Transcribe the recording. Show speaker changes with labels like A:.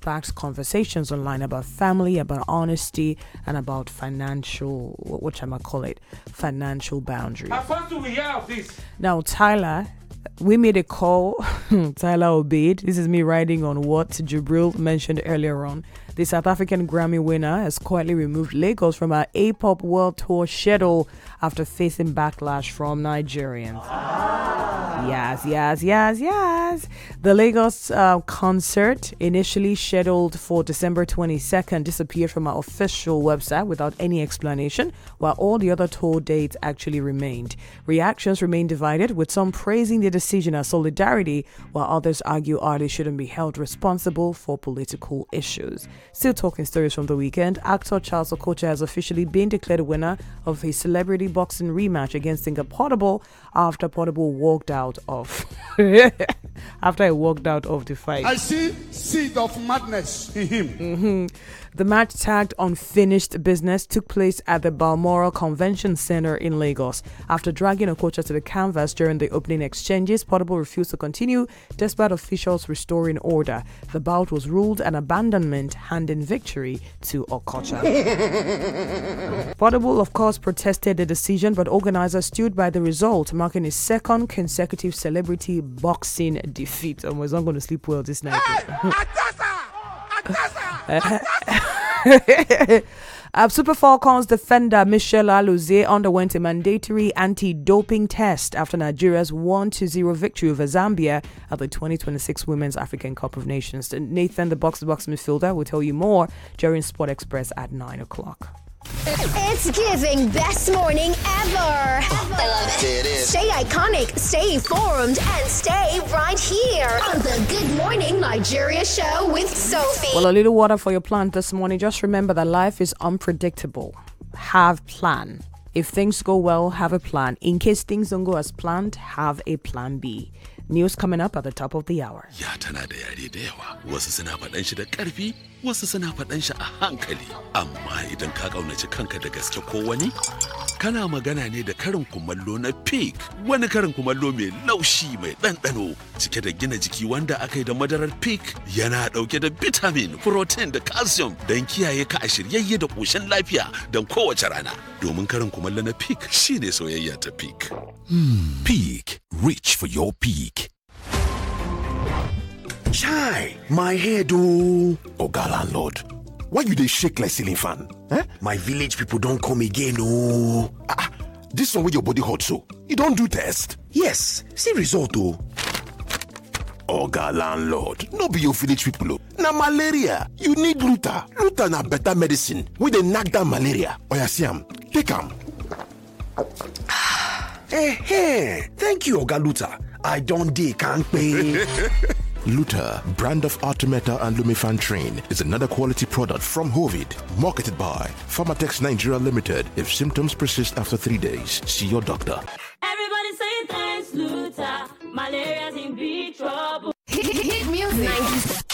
A: sparks conversations online about family, about honesty, and about financial, what shall I call it, financial boundaries.
B: How fast do we hear of this?
A: Now, Tyler, we made a call. Tyler obeyed. This is me riding on what Jibril mentioned earlier on. The South African Grammy winner has quietly removed Lagos from her A-pop world tour schedule after facing backlash from Nigerians. Yes. The Lagos concert, initially scheduled for December 22nd, disappeared from our official website without any explanation, while all the other tour dates actually remained. Reactions remain divided, with some praising the decision as solidarity, while others argue artists shouldn't be held responsible for political issues. Still talking stories from the weekend, actor Charles Okocha has officially been declared winner of a celebrity boxing rematch against Singer Portable after Portable walked out of after he walked out of the fight.
B: I see seed of madness in him.
A: The match, tagged Unfinished Business, took place at the Balmoral Convention Center in Lagos. After dragging Okocha to the canvas during the opening exchanges, Portable refused to continue despite officials restoring order. The bout was ruled an abandonment, handing victory to Okocha. Portable, of course, protested the decision, but organizers stood by the result, marking his second consecutive celebrity boxing defeat. I was not going to sleep well this night. Super Falcons defender Michelle Alozie underwent a mandatory anti-doping test after Nigeria's 1-0 victory over Zambia at the 2026 Women's African Cup of Nations. Nathan, the box-to-box midfielder, will tell you more during Sport Express at 9 o'clock.
C: It's giving best morning ever. I love it. It is. Stay iconic, stay informed, and stay right here on the Good Morning Nigeria show with Sophie.
A: Well, a little water for your plant this morning. Just remember that life is unpredictable. Have plan. If things go well, have a plan. In case things don't go as planned, have a plan B. News coming up at the top of the hour.
D: Ya tana da yare da yawa, wasu suna faɗan shi da ƙarfi, wasu suna faɗan shi a hankali. Amma idan ka ƙaunaci kanka da gaske ko wani, kana magana ne da karin kumallo na Peak, wani karin kumallo mai laushi mai ɗanɗano, cike da gina jiki wanda aka yi da madarar Peak, yana ɗauke da vitamin, protein da calcium don kiyaye ka a shiryayye da ƙoshin lafiya don kowace rana. Domin karin kumallo na Peak shine soyayya ta Peak.
E: Peak. Reach for your peak.
F: Chai, my head oh.
E: Oga landlord, why you dey shake like ceiling fan? Eh?
F: My village people don't come again oh.
E: This one with your body hot so, you don't do test?
F: Yes, see result oh.
E: Oga landlord, no be your village people oh. Na malaria, you need Luta. Luta na better medicine wey dey knack down malaria. Oya see am, take am.
F: Thank you, Oga Luta. I don't can't pay.
E: Luta, brand of Artemeta and Lumefantrine, is another quality product from Hovid, marketed by Pharmatex Nigeria Limited. If symptoms persist after 3 days, see your doctor.
G: Everybody say thanks, Luta. Malaria's in big trouble.
C: Hit music.